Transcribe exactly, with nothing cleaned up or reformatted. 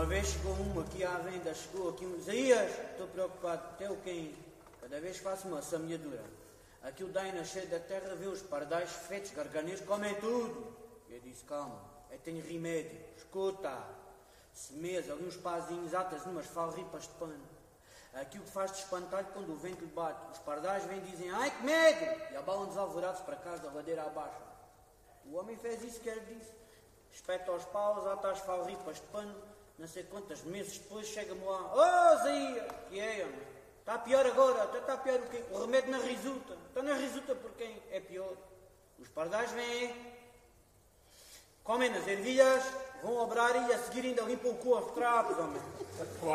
vez chegou uma aqui à venda, chegou aqui um... Isaías, estou preocupado, até o quem? Cada vez faço uma semeadura. Aqui o Daina cheio da terra vê os pardais fetos, garganeiros, comem tudo. Eu disse, calma, eu tenho remédio, escuta. Semeias ali uns pazinhos, atas numas falripas de pano. Aqui o que faz de espantalho quando o vento lhe bate. Os pardais vêm e dizem, ai que medo! E abalam desalvorados para casa da ladeira abaixo. O homem fez isso que ele disse. Espeta aos paus, ata as falripas de pano. Não sei quantos meses depois chega-me lá. Oh, Zé, que é, homem? Está pior agora, até está pior o quê? O remédio não resulta. Então não resulta por quem? É pior. Os pardais vêm, comem nas ervilhas, vão obrar e a seguir ainda limpam o cu aos trapos, homem.